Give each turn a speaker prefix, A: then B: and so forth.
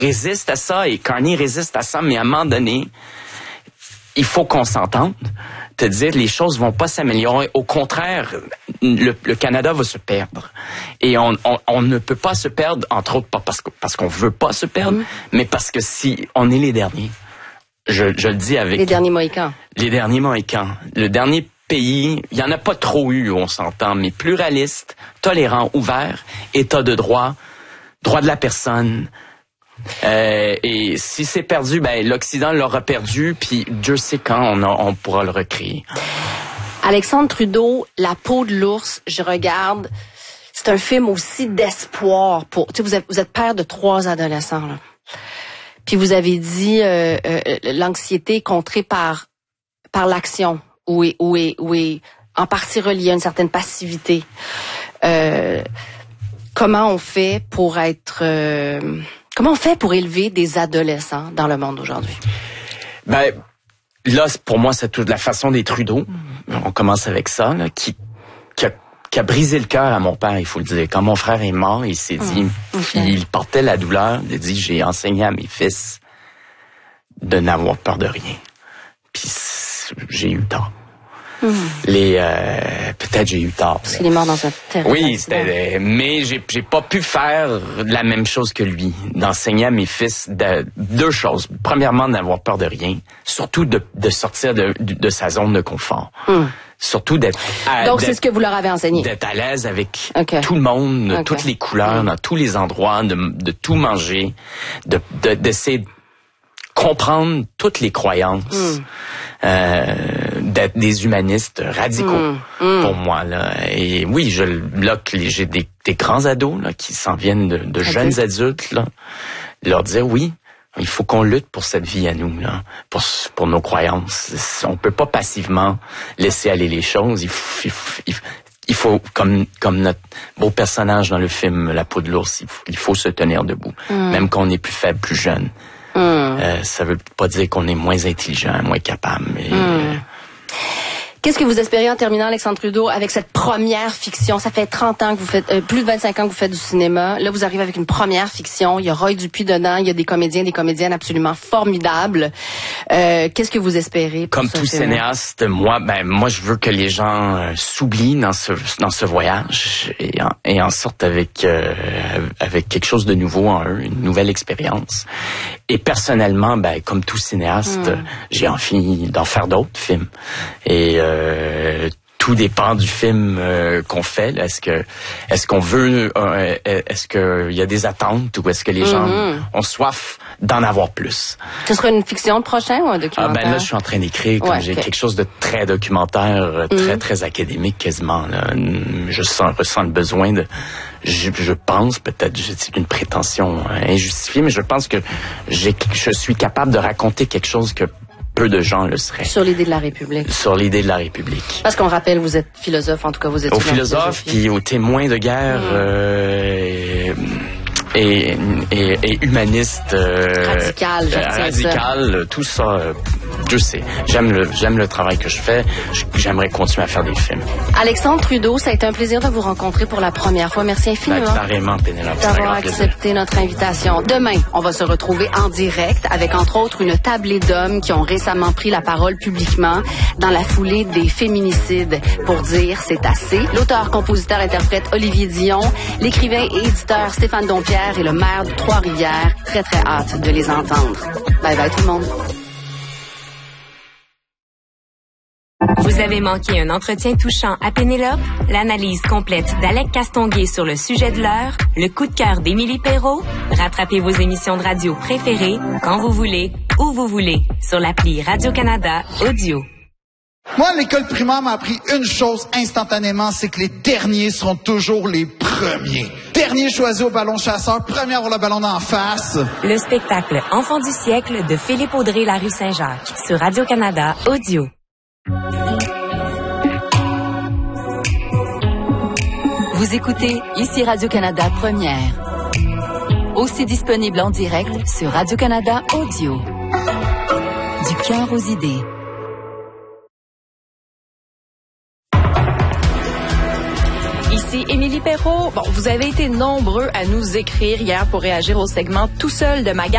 A: résiste à ça et Carney résiste à ça, mais à un moment donné, il faut qu'on s'entende. Te dire les choses vont pas s'améliorer. Au contraire, le Canada va se perdre. Et on ne peut pas se perdre, entre autres, pas parce qu'on veut pas se perdre, mais parce que si on est les derniers. Je le dis avec...
B: Les derniers Mohicans.
A: Les derniers Mohicans. Le dernier pays, il y en a pas trop eu, on s'entend, mais pluraliste, tolérant, ouvert, état de droit, droit de la personne. Et si c'est perdu, ben l'Occident l'aura perdu, puis Dieu sait quand on pourra le recréer.
B: Alexandre Trudeau, La peau de l'ours, je regarde. C'est un film aussi d'espoir pour. Tu sais, vous êtes père de 3 adolescents, là. Puis vous avez dit l'anxiété est contrée par l'action, où est en partie reliée à une certaine passivité. Comment on fait pour élever des adolescents dans le monde aujourd'hui?
A: Ben là, pour moi, c'est toute la façon des Trudeau. On commence avec ça, là, qui a brisé le cœur à mon père, il faut le dire. Quand mon frère est mort, il s'est dit, il portait la douleur, il a dit, j'ai enseigné à mes fils de n'avoir peur de rien. Puis j'ai eu tort. Peut-être j'ai eu tort.
B: Parce qu'il est mort dans un terrible accident.
A: Mais j'ai pas pu faire la même chose que lui, d'enseigner à mes fils 2 choses. Premièrement, d'avoir peur de rien, surtout de sortir de sa zone de confort. Surtout
B: Donc c'est ce que vous leur avez enseigné.
A: D'être à l'aise avec tout le monde, toutes les couleurs, dans tous les endroits, de tout manger, d'essayer de comprendre toutes les croyances, d'être des humanistes radicaux pour moi là. Et oui, j'ai des grands ados là qui s'en viennent de jeunes adultes là, leur dire oui, il faut qu'on lutte pour cette vie à nous là, pour nos croyances. On peut pas passivement laisser aller les choses. Il faut comme notre beau personnage dans le film La peau de l'ours, il faut se tenir debout, même qu'on est plus faible, plus jeune. Ça veut pas dire qu'on est moins intelligent, moins capable. Mais,
B: Qu'est-ce que vous espériez en terminant, Alexandre Trudeau, avec cette première fiction? Ça fait 30 ans que vous faites, plus de 25 ans que vous faites du cinéma. Là, vous arrivez avec une première fiction. Il y a Roy Dupuis dedans. Il y a des comédiens, des comédiennes absolument formidables. Qu'est-ce que vous espérez pour
A: comme tout cinéaste, moi, je veux que les gens s'oublient dans ce voyage et en sortent avec quelque chose de nouveau en eux, une nouvelle expérience. Et personnellement, comme tout cinéaste, j'ai envie d'en faire d'autres films. Et tout dépend du film qu'on fait. Là. Est-ce qu'on veut, est-ce qu'il y a des attentes ou est-ce que les gens ont soif d'en avoir plus? Ce
B: sera une fiction prochaine ou un documentaire?
A: Là, je suis en train d'écrire, j'ai quelque chose de très documentaire, très, très académique quasiment. Là. Je ressens le besoin de... Je pense, peut-être, c'est une prétention injustifiée, mais je pense que je suis capable de raconter quelque chose que peu de gens le seraient. Sur
B: l'idée de la République.
A: Sur l'idée de la République.
B: Parce qu'on rappelle, vous êtes philosophe, en tout cas, vous êtes...
A: Au philosophe, puis au témoin de guerre et humaniste... radical, tout ça... je sais, j'aime le travail que je fais. J'aimerais continuer à faire des films.
B: Alexandre Trudeau, ça a été un plaisir de vous rencontrer pour la première fois. Merci infiniment
A: carrément, Pénélope,
B: d'avoir accepté notre invitation. Demain, on va se retrouver en direct avec, entre autres, une tablée d'hommes qui ont récemment pris la parole publiquement dans la foulée des féminicides pour dire c'est assez. L'auteur, compositeur, interprète Olivier Dion, l'écrivain et éditeur Stéphane Dompierre et le maire de Trois-Rivières. Très, très hâte de les entendre. Bye bye tout le monde.
C: Vous avez manqué un entretien touchant à Pénélope? L'analyse complète d'Alec Castonguay sur le sujet de l'heure? Le coup de cœur d'Émilie Perrault? Rattrapez vos émissions de radio préférées quand vous voulez, où vous voulez, sur l'appli Radio-Canada Audio.
D: Moi, l'école primaire m'a appris une chose instantanément, c'est que les derniers seront toujours les premiers. Dernier choisi au ballon chasseur, premier à avoir le ballon d'en face.
C: Le spectacle Enfants du siècle de Philippe Audrey, la rue Saint-Jacques, sur Radio-Canada Audio.
E: Vous écoutez ici Radio-Canada Première. Aussi disponible en direct sur Radio-Canada Audio. Du cœur aux idées.
F: Ici Émilie Perrault. Bon, vous avez été nombreux à nous écrire hier pour réagir au segment Tout seul de ma